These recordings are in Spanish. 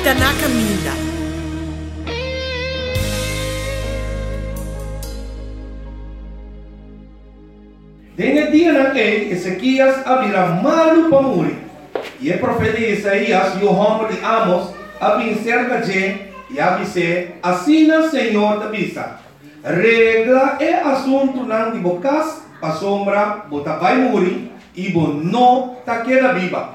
Vida na Caminha. Nesse dia Ezequias abrirá malu para morrer. E o profeta Isaías e o homem de Amos abrim cerca de e avise, assim o Senhor te avisa. Regla é assunto não de bocas, a sombra, bota vai morrer e bo não ta queda viva.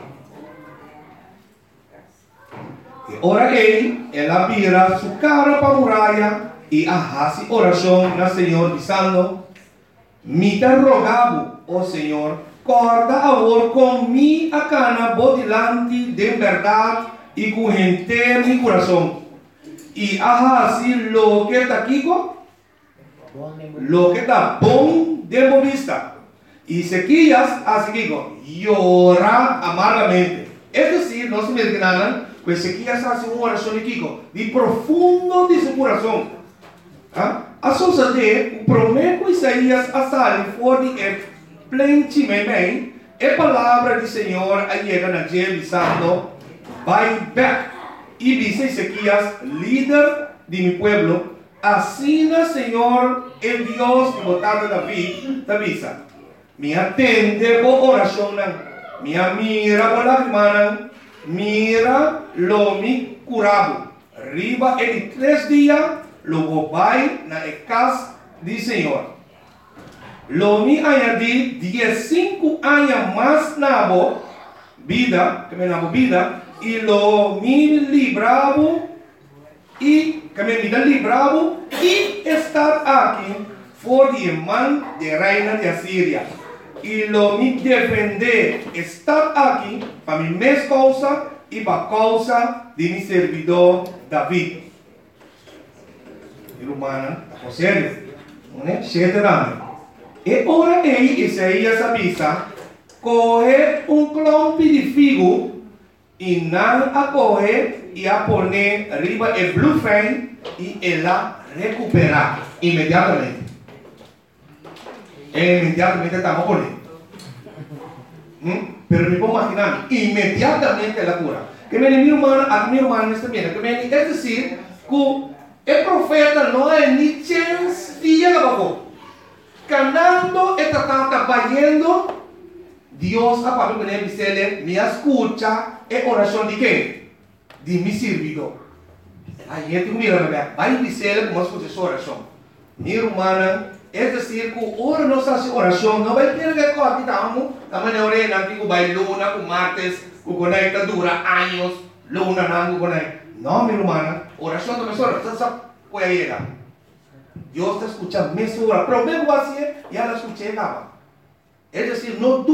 E ora ela vira sua cara para a muralha e arrasa oração na Senhor dizendo: me te rogavo, ó Senhor, corda agora com mi acana bodilante de verdade e com inteiro mi coração. E assim lo que está aqui, lo que está bom de vista. E Ezequias assim llora amargamente. Es decir, no se me entiendan, que Ezequias hace uma oração de profundo de seu coração. A sociedade, o prometo Isaías a sair fora de plenamente, a palavra do Senhor a chega na gente dizendo: vai back. E dice Ezequias, líder de mi pueblo, assim o Senhor, el Dios de botado David, te avisa: me atende por oração, me mira por lágrimas, mira lo mi curado. Riba en 3 días, lo vai na casa do Senhor. Lo mi añadir 15 anos mais na vida, que me na vida, e lo mi libravo e que me vida libravo e estar aqui for de mão de reina de Assíria. E lo mi defender estar aqui para mi mesma causa e para a causa de mi servidor David. Irmã, o sério, né? Cheio e ora Isaías avisa: coge clompe de figo e não a coge e a poner arriba el blufen e ela recuperar imediatamente. Imediatamente estamos poniendo. Pero me puedo imaginar, inmediatamente la cura. Que mi hermano está bien. Es decir, que el profeta no hay ni chance de llegar abajo. Canando está trabajando. Dios a papi me dice, me escucha es oración de qué? De mi servidor. Ahí es que mira, va a decir cómo escucha su oración. Mi hermana, es decir, que ahora no se hace oración, no va a tener que aquí estamos, también orena, que va a luna, que martes, que conecta dura años, luna, no, no, mi hermana, oración de mesora, puede llegar. Dios te escucha mesora, pero me voy a decir, ya la escuché, es decir, no